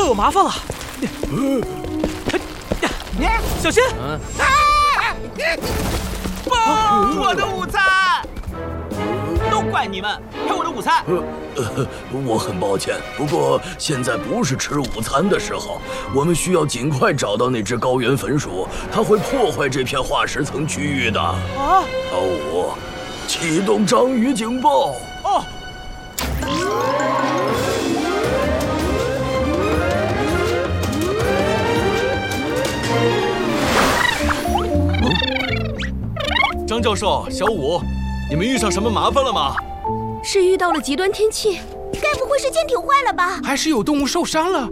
有麻烦了。小心！ 不，我的午餐！都怪你们，还我的午餐！ 我很抱歉，不过现在不是吃午餐的时候，我们需要尽快找到那只高原粉鼠，它会破坏这片化石层区域的。 啊！ 高5，启动章鱼警报。 哦。 张教授，小武，你们遇上什么麻烦了吗？ 是遇到了极端天气， 该不会是舰艇坏了吧？ 还是有动物受伤了？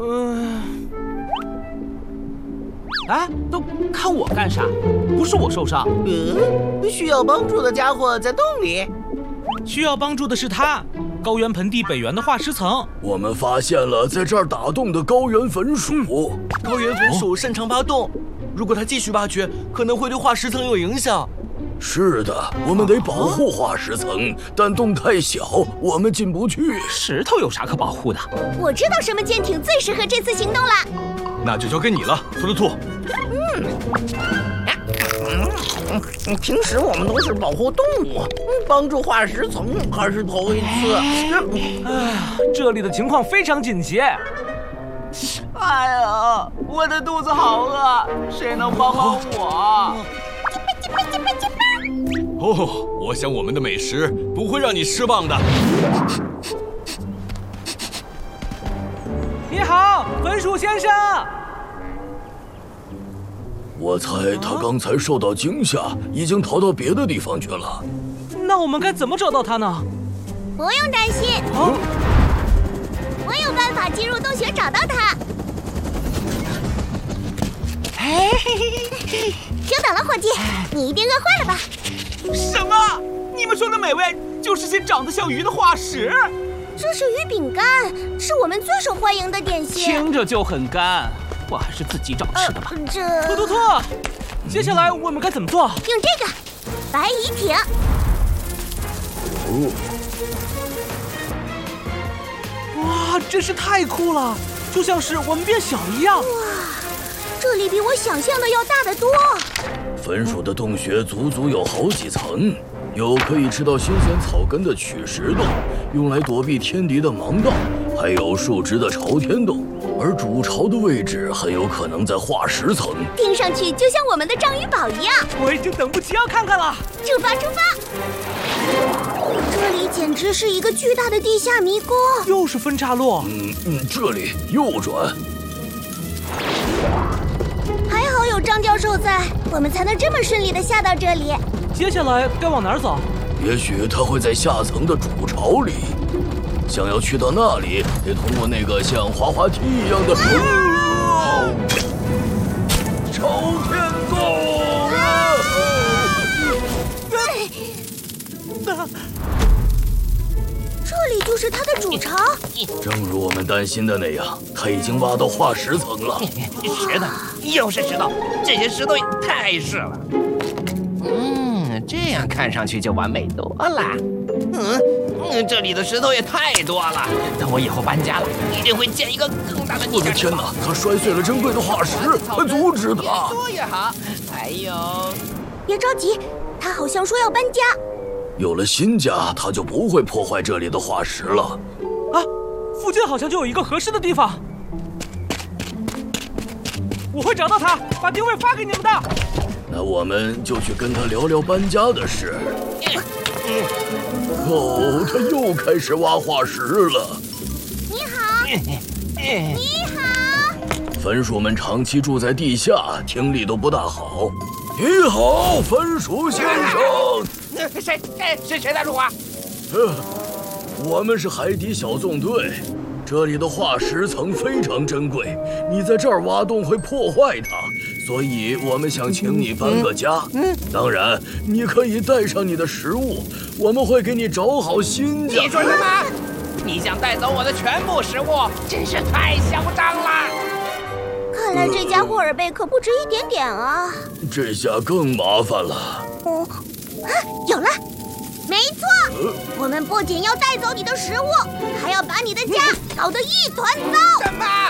啊，都看我干啥？不是我受伤。 需要帮助的家伙在洞里。 需要帮助的是他，高原盆地北缘的化石层。 我们发现了在这儿打洞的高原粉鼠。 高原粉鼠擅长挖洞，如果它继续挖掘，可能会对化石层有影响。 是的，我们得保护化石层，但洞太小，我们进不去。 石头有啥可保护的？ 我知道什么舰艇最适合这次行动了。 那就交给你了，突突兔。 平时我们都是保护动物，帮助化石层还是头一次。 这里的情况非常紧急。 哎呀，我的肚子好饿，谁能帮帮我？ 哦，我想我们的美食不会让你失望的。 你好，粉鼠先生。 我猜他刚才受到惊吓，已经逃到别的地方去了。 那我们该怎么找到他呢？ 不用担心，我有办法进入洞穴找到他。久等了，伙计，你一定饿坏了吧？ 什么？你们说的美味就是些长得像鱼的化石？ 这是鱼饼干，是我们最受欢迎的点心。 听着就很干，我还是自己找吃的吧。 突突兔，接下来我们该怎么做？ 用这个白蚁艇。 哇，真是太酷了，就像是我们变小一样。 哇，这里比我想象的要大得多。 粉鼠的洞穴足足有好几层，有可以吃到新鲜草根的取食洞，用来躲避天敌的盲道，还有树枝的朝天洞，而主巢的位置很有可能在化石层。 听上去就像我们的章鱼堡一样。 我已经等不及要看看了。 出发，出发！这里简直是一个巨大的地下迷宫。 又是分岔路。 这里右转。 还好有张教授在，我们才能这么顺利地下到这里。 接下来该往哪儿走？ 也许他会在下层的主巢里。想要去到那里，得通过那个像滑滑梯一样的朝天洞。 这里就是他的主巢。 正如我们担心的那样，他已经挖到化石层了。 石头，又是石头，这些石头也太是了。这样看上去就完美多了。这里的石头也太多了。等我以后搬家了，一定会建一个更大的地下。 我的天哪！他摔碎了珍贵的化石，快阻止他！ 越多越好。还有， 别着急，他好像说要搬家。 有了新家，他就不会破坏这里的化石了。 啊，附近好像就有一个合适的地方。我会找到他，把定位发给你们的。 那我们就去跟他聊聊搬家的事。他又开始挖化石了。 你好，你好。 粉鼠们长期住在地下，听力都不大好。你好，粉鼠先生。 谁在说话？ 我们是海底小纵队。这里的化石层非常珍贵，你在这儿挖洞会破坏它，所以我们想请你搬个家。当然，你可以带上你的食物，我们会给你找好新家。 你说什么？你想带走我的全部食物，真是太嚣张了！ 看来这家霍尔贝可不止一点点啊。 这下更麻烦了。 有了！没错，我们不仅要带走你的食物，还要把你的家搞得一团糟。 什么？